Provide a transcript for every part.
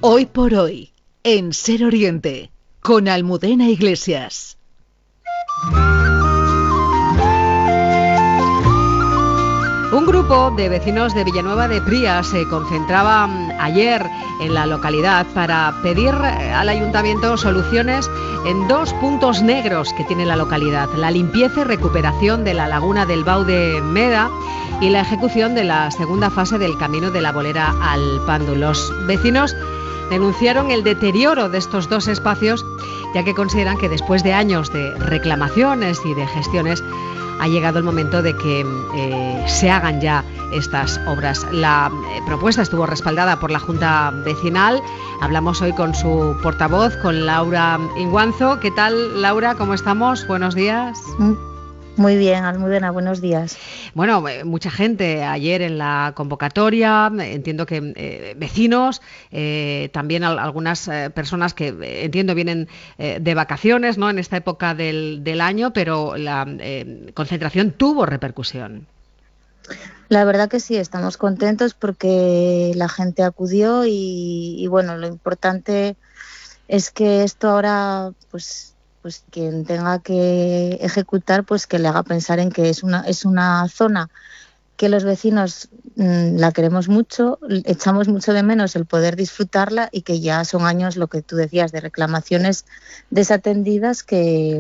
Hoy por hoy, en Ser Oriente, con Almudena Iglesias. Un grupo de vecinos de Villanueva de Pría se concentraba ayer en la localidad para pedir al ayuntamiento soluciones en dos puntos negros que tiene la localidad: la limpieza y recuperación de la laguna del Bau de Meda y la ejecución de la segunda fase del camino de la Bolera al Pando. Los vecinos denunciaron el deterioro de estos dos espacios, ya que consideran que después de años de reclamaciones y de gestiones ha llegado el momento de que se hagan ya estas obras. La propuesta estuvo respaldada por la Junta Vecinal. Hablamos hoy con su portavoz, con Laura Inguanzo. ¿Qué tal, Laura? ¿Cómo estamos? Buenos días. Muy bien, Almudena, buenos días. Bueno, mucha gente ayer en la convocatoria, entiendo que vecinos, también algunas personas que entiendo vienen de vacaciones, ¿no?, en esta época del año, pero la concentración tuvo repercusión. La verdad que sí, estamos contentos porque la gente acudió y bueno, lo importante es que esto ahora, pues quien tenga que ejecutar, pues que le haga pensar en que es una zona que los vecinos la queremos mucho, echamos mucho de menos el poder disfrutarla y que ya son años, lo que tú decías, de reclamaciones desatendidas que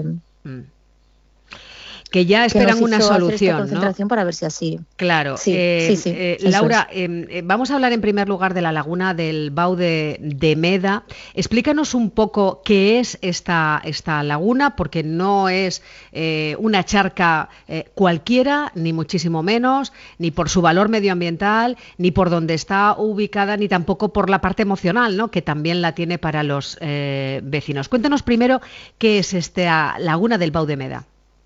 ya esperan una solución, concentración, ¿no?, para ver si así. Claro. Sí, Laura, vamos a hablar en primer lugar de la laguna del Bau de Meda. Explícanos un poco qué es esta laguna, porque no es una charca cualquiera, ni muchísimo menos, ni por su valor medioambiental, ni por donde está ubicada, ni tampoco por la parte emocional, ¿no?, que también la tiene para los vecinos. Cuéntanos primero qué es esta laguna del Bau de Meda.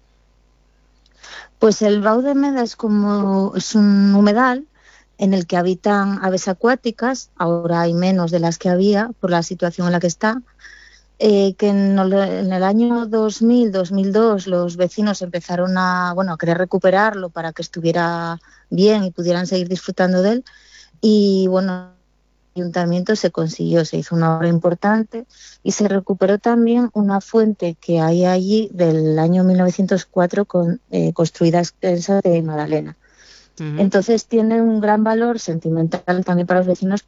Pues el Bau de Meda es un humedal en el que habitan aves acuáticas. Ahora hay menos de las que había por la situación en la que está, que en el año 2000-2002 los vecinos empezaron a querer recuperarlo para que estuviera bien y pudieran seguir disfrutando de él, y bueno, el ayuntamiento se consiguió, se hizo una obra importante y se recuperó también una fuente que hay allí del año 1904 construida extensa de Magdalena. Uh-huh. Entonces tiene un gran valor sentimental también para los vecinos.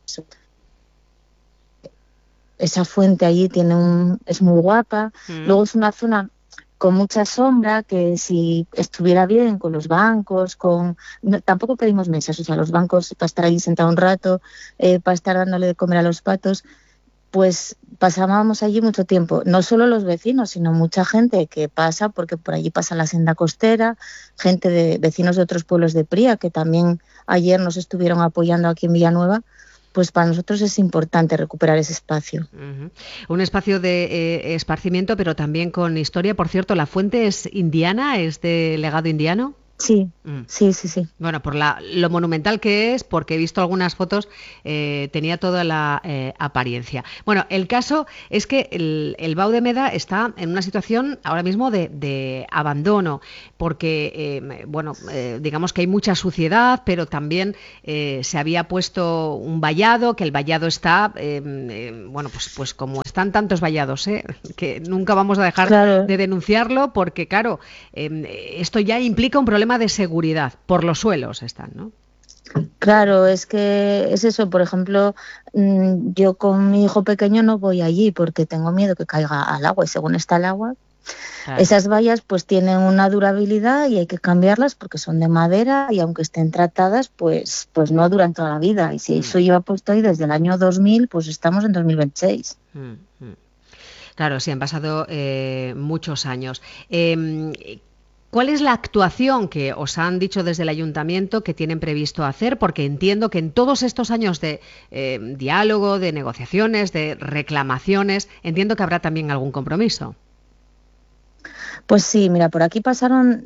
Esa fuente allí es muy guapa. Uh-huh. Luego es una zona con mucha sombra, que si estuviera bien con los bancos, tampoco pedimos mesas, o sea, los bancos para estar allí sentado un rato, para estar dándole de comer a los patos, pues pasábamos allí mucho tiempo. No solo los vecinos, sino mucha gente que pasa, porque por allí pasa la senda costera, gente de vecinos de otros pueblos de Pría, que también ayer nos estuvieron apoyando aquí en Villanueva. Pues para nosotros es importante recuperar ese espacio. Uh-huh. Un espacio de esparcimiento, pero también con historia. Por cierto, ¿la fuente es indiana? ¿Es de legado indiano? Sí, sí. Bueno, por lo monumental que es, porque he visto algunas fotos, tenía toda la apariencia. Bueno, el caso es que el Bau de Meda está en una situación ahora mismo de abandono, porque, digamos que hay mucha suciedad, pero también se había puesto un vallado, que el vallado está, pues como están tantos vallados, que nunca vamos a dejar de denunciarlo, porque, claro, esto ya implica un problema de seguridad, por los suelos están, ¿no? Claro, es que es eso. Por ejemplo, yo con mi hijo pequeño no voy allí porque tengo miedo que caiga al agua, y según está el agua, claro, esas vallas pues tienen una durabilidad y hay que cambiarlas porque son de madera, y aunque estén tratadas, pues no duran toda la vida. Y si eso lleva puesto ahí desde el año 2000, pues estamos en 2026. Claro, sí, han pasado muchos años. ¿Cuál es la actuación que os han dicho desde el ayuntamiento que tienen previsto hacer? Porque entiendo que en todos estos años de diálogo, de negociaciones, de reclamaciones, entiendo que habrá también algún compromiso. Pues sí, mira, por aquí pasaron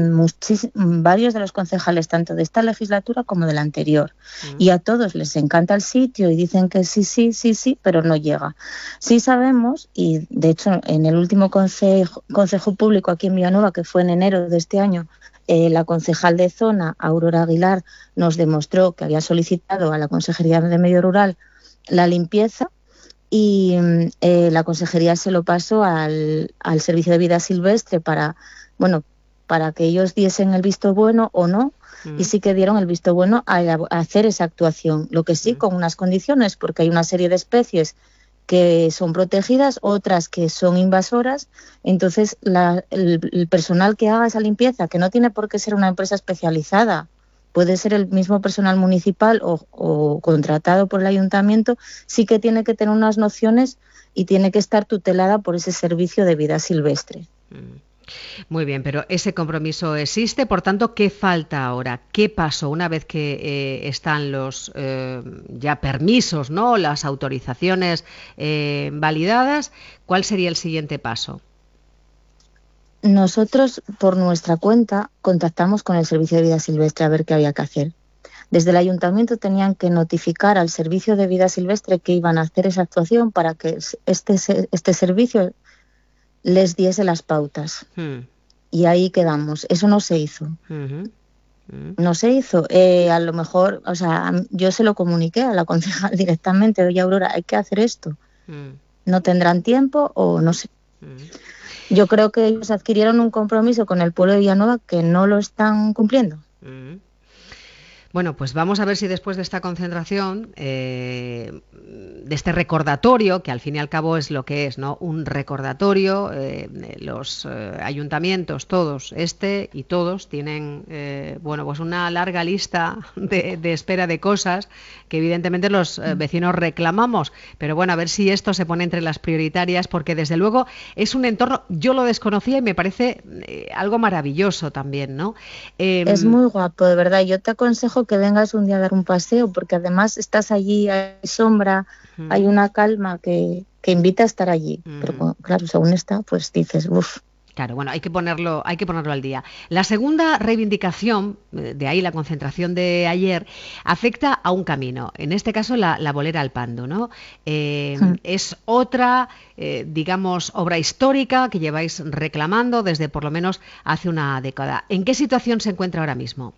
varios de los concejales, tanto de esta legislatura como de la anterior, y a todos les encanta el sitio y dicen que sí, pero no llega. Sí sabemos, y de hecho en el último consejo público aquí en Villanueva, que fue en enero de este año, la concejal de zona, Aurora Aguilar, nos demostró que había solicitado a la Consejería de Medio Rural la limpieza, y la consejería se lo pasó al Servicio de Vida Silvestre para que ellos diesen el visto bueno o no, y sí que dieron el visto bueno a hacer esa actuación, lo que sí con unas condiciones, porque hay una serie de especies que son protegidas, otras que son invasoras. Entonces el personal que haga esa limpieza, que no tiene por qué ser una empresa especializada, puede ser el mismo personal municipal o contratado por el ayuntamiento, sí que tiene que tener unas nociones y tiene que estar tutelada por ese servicio de vida silvestre. Muy bien, pero ese compromiso existe, por tanto, ¿qué falta ahora? ¿Qué pasó una vez que están los ya permisos, ¿no? Las autorizaciones validadas? ¿Cuál sería el siguiente paso? Nosotros, por nuestra cuenta, contactamos con el Servicio de Vida Silvestre a ver qué había que hacer. Desde el ayuntamiento tenían que notificar al Servicio de Vida Silvestre que iban a hacer esa actuación para que este servicio les diese las pautas. Y ahí quedamos. Eso no se hizo. No se hizo. A lo mejor, o sea, yo se lo comuniqué a la concejal directamente. Oye, Aurora, hay que hacer esto. ¿No tendrán tiempo o no sé? Yo creo que ellos adquirieron un compromiso con el pueblo de Villanueva que no lo están cumpliendo. Bueno, pues vamos a ver si después de esta concentración, de este recordatorio, que al fin y al cabo es lo que es, ¿no? Un recordatorio, los ayuntamientos, todos, y todos, tienen, pues una larga lista de espera de cosas que evidentemente los vecinos reclamamos. Pero bueno, a ver si esto se pone entre las prioritarias, porque desde luego es un entorno, yo lo desconocía y me parece algo maravilloso también, ¿no? Es muy guapo, de verdad. Yo te aconsejo que vengas un día a dar un paseo, porque además estás allí, hay sombra, hay una calma que invita a estar allí. Pero claro, según está, pues dices, uff. Claro, bueno, hay que ponerlo al día. La segunda reivindicación, de ahí la concentración de ayer, afecta a un camino, en este caso la Bolera al Pando, ¿no? Es otra, digamos, obra histórica que lleváis reclamando desde por lo menos hace una década. ¿En qué situación se encuentra ahora mismo?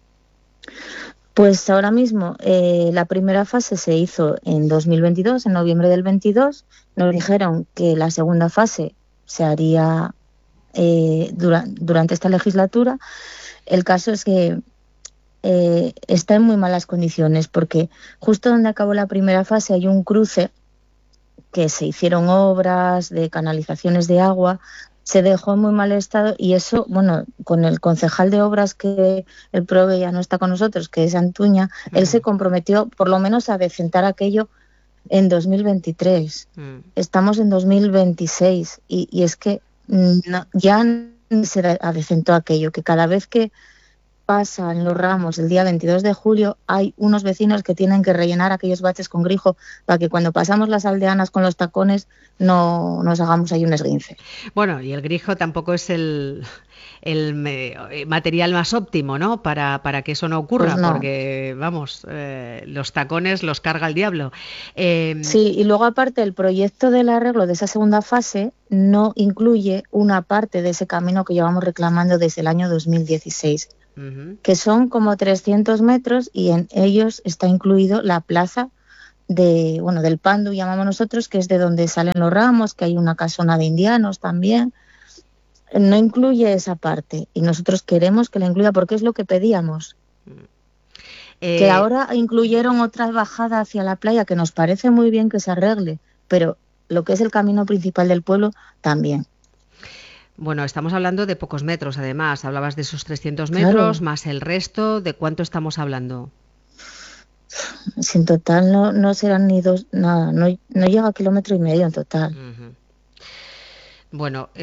Pues ahora mismo la primera fase se hizo en 2022, en noviembre del 22. Nos dijeron que la segunda fase se haría durante esta legislatura. El caso es que está en muy malas condiciones, porque justo donde acabó la primera fase hay un cruce que se hicieron obras de canalizaciones de agua, se dejó en muy mal estado, y eso, bueno, con el concejal de obras, que el PROVE ya no está con nosotros, que es Antuña, él se comprometió por lo menos a decentar aquello en 2023. Estamos en 2026 y es que ya se adecentó aquello, que cada vez que pasan los ramos el día 22 de julio hay unos vecinos que tienen que rellenar aquellos baches con grijo para que cuando pasamos las aldeanas con los tacones no nos hagamos ahí un esguince. Bueno, y el grijo tampoco es el material más óptimo, ¿no? Para que eso no ocurra, pues no. Porque, vamos, los tacones los carga el diablo. Sí, y luego aparte el proyecto del arreglo de esa segunda fase no incluye una parte de ese camino que llevamos reclamando desde el año 2016, que son como 300 metros, y en ellos está incluido la plaza del Pando, llamamos nosotros, que es de donde salen los ramos, que hay una casona de indianos también. No incluye esa parte y nosotros queremos que la incluya, porque es lo que pedíamos. Que ahora incluyeron otra bajada hacia la playa, que nos parece muy bien que se arregle, pero lo que es el camino principal del pueblo también. Bueno, estamos hablando de pocos metros, además. Hablabas de esos 300 metros, claro, más el resto. ¿De cuánto estamos hablando? Si en total no serán ni dos, nada, no llega a 1,5 kilómetros en total. Bueno,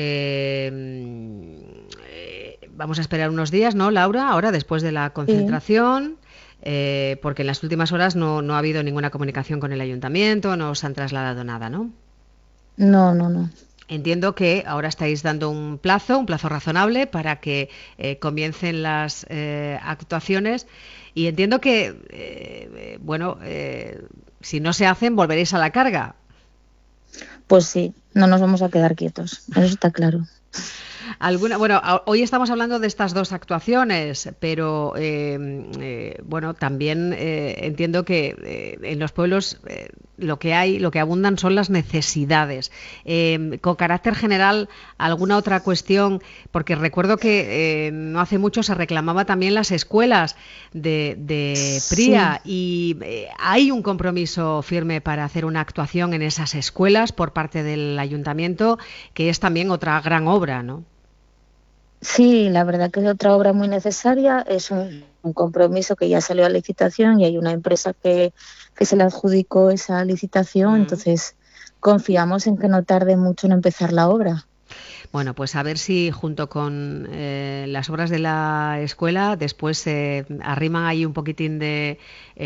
vamos a esperar unos días, ¿no, Laura? Ahora, después de la concentración, porque en las últimas horas no ha habido ninguna comunicación con el ayuntamiento, no os han trasladado nada, ¿no? No. Entiendo que ahora estáis dando un plazo razonable para que comiencen las actuaciones, y entiendo que, si no se hacen, volveréis a la carga. Pues sí, no nos vamos a quedar quietos, eso está claro. Hoy estamos hablando de estas dos actuaciones, pero también entiendo que en los pueblos lo que abundan son las necesidades. Con carácter general, ¿alguna otra cuestión? Porque recuerdo que no hace mucho se reclamaba también las escuelas de Pría, y hay un compromiso firme para hacer una actuación en esas escuelas por parte del ayuntamiento, que es también otra gran obra, ¿no? Sí, la verdad que es otra obra muy necesaria, es un compromiso que ya salió a licitación y hay una empresa que se le adjudicó esa licitación, entonces confiamos en que no tarde mucho en empezar la obra. Bueno, pues a ver si junto con las obras de la escuela después arriman ahí un poquitín de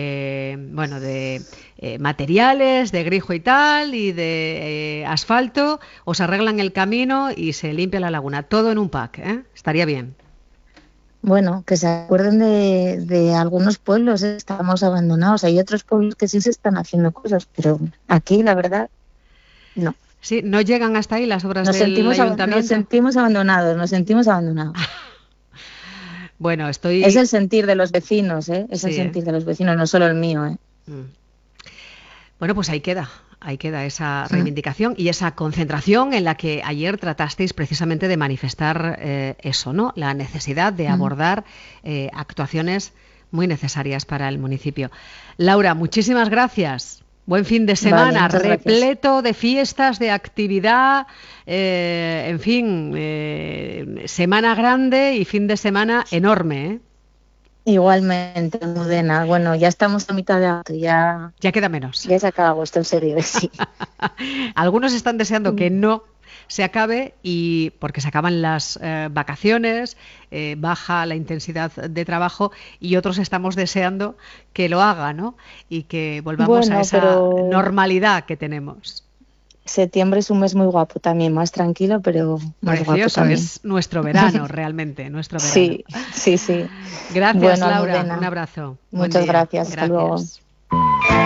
materiales, de grijo y tal, y de asfalto, os arreglan el camino y se limpia la laguna. Todo en un pack, ¿eh? Estaría bien. Bueno, que se acuerden de algunos pueblos, estamos abandonados. Hay otros pueblos que sí se están haciendo cosas, pero aquí, la verdad, no. Sí, no llegan hasta ahí las obras del ayuntamiento. Nos sentimos abandonados. Bueno, Es el sentir de los vecinos, ¿eh? Es el sentir de los vecinos, no solo el mío, ¿eh? Bueno, pues ahí queda esa reivindicación y esa concentración en la que ayer tratasteis precisamente de manifestar eso, ¿no? La necesidad de abordar actuaciones muy necesarias para el municipio. Laura, muchísimas gracias. Buen fin de semana, repleto de fiestas, de actividad, en fin, semana grande y fin de semana enorme, ¿eh? Igualmente, Almudena. Bueno, ya estamos a mitad de agosto, ya queda menos. Ya se acaba agosto, en serio, sí. Algunos están deseando que no se acabe, y porque se acaban las vacaciones, baja la intensidad de trabajo, y otros estamos deseando que lo haga, ¿no? Y que volvamos a esa normalidad que tenemos. Septiembre es un mes muy guapo también, más tranquilo, pero más precioso, guapo también. Es nuestro verano, realmente, nuestro verano. Sí. Gracias, bueno, Laura, Almudena, un abrazo. Muchas gracias, hasta luego.